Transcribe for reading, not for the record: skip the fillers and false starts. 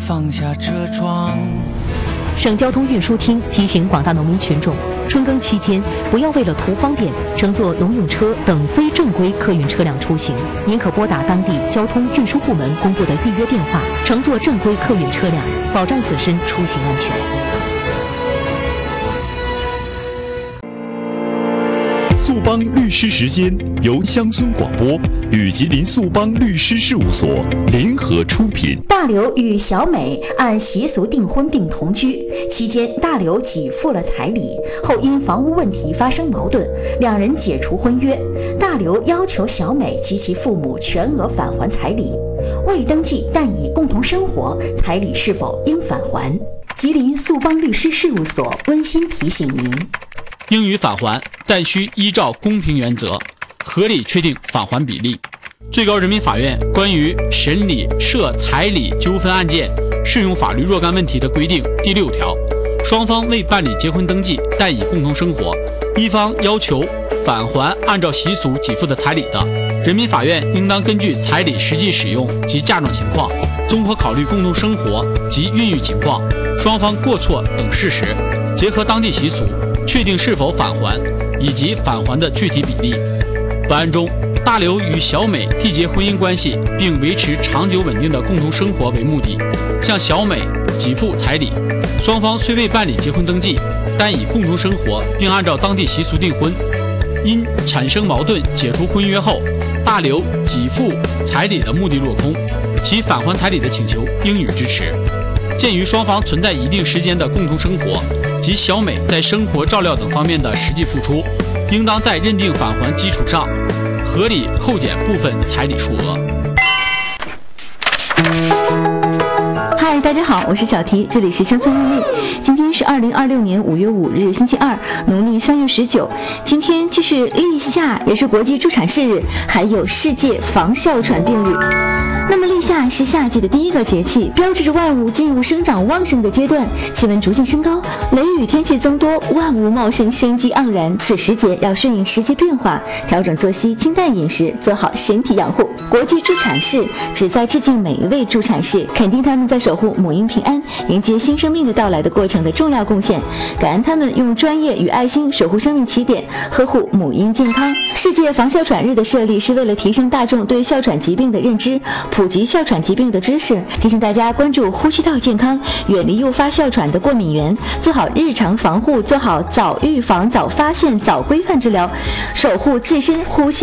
放下车窗。 省交通运输厅提醒广大农民群众，春耕期间不要为了图方便乘坐农用车等非正规客运车辆出行，您可拨打当地交通运输部门公布的预约电话，乘坐正规客运车辆，保障自身出行安全。 速帮律师时间由乡村广播与吉林速帮律师事务所联合出品。 大刘与小美按习俗订婚并同居，期间大刘给付了彩礼，后因房屋问题发生矛盾，两人解除婚约。大刘要求小美及其父母全额返还彩礼，未登记但已共同生活，彩礼是否应返还？吉林速帮律师事务所温馨提醒您： 应予返还，但需依照公平原则，合理确定返还比例。最高人民法院关于审理涉彩礼纠纷案件适用法律若干问题的规定第6条，双方未办理结婚登记但已共同生活，一方要求返还按照习俗给付的彩礼的，人民法院应当根据彩礼实际使用及嫁妆情况，综合考虑共同生活及孕育情况、双方过错等事实，结合当地习俗，确定是否返还以及返还的具体比例。本案中，大刘与小美缔结婚姻关系并维持长久稳定的共同生活为目的，向小美给付彩礼。双方虽未办理结婚登记，但已共同生活并按照当地习俗订婚。因产生矛盾解除婚约后，大刘给付彩礼的目的落空，其返还彩礼的请求应予支持。鉴于双方存在一定时间的共同生活及小美在生活照料等方面的实际付出，应当在认定返还基础上合理扣减部分彩礼数额。 嗨，大家好，我是小提，这里是乡村日历。今天是2026年5月5日，星期二，农历3月19。今天既是立夏，也是国际助产士日，还有世界防哮喘病日。那么立夏是夏季的第一个节气，标志着万物进入生长旺盛的阶段，气温逐渐升高，雷雨天气增多，万物茂盛，生机盎然。此时节要顺应时节变化，调整作息，清淡饮食，做好身体养护。国际助产士旨在致敬每一位助产士，肯定他们在守护母婴平安、迎接新生命的到来的过程的重要贡献，感恩他们用专业与爱心守护生命起点，呵护母婴健康。世界防哮喘日的设立是为了提升大众对哮喘疾病的认知，普及哮喘疾病的知识，提醒大家关注呼吸道健康，远离诱发哮喘的过敏源，做好日常防护，做好早预防、早发现、早规范治疗，守护自身呼吸